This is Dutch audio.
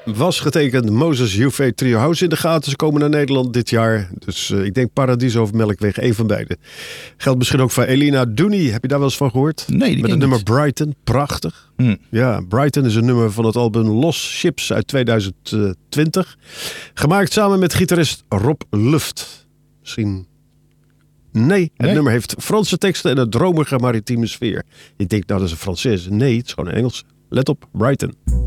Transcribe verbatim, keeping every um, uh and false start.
was getekend. Moses Juve Trio. Hou ze in de gaten. Ze komen naar Nederland dit jaar. Dus uh, ik denk Paradiso of Melkweg. Één van beide. Geldt misschien ook voor Elina Dooney. Heb je daar wel eens van gehoord? Nee, die Met het nummer niet. Brighton. Prachtig. Hmm. Ja, Brighton is een nummer van het album Lost Ships uit tweeduizend twintig. Gemaakt samen met gitarist Rob Luft. Misschien... Nee, het nee? nummer heeft Franse teksten en een dromige maritieme sfeer. Je denkt, nou dat is een Franses. Nee, het is gewoon een Engels. Let op, Brighton.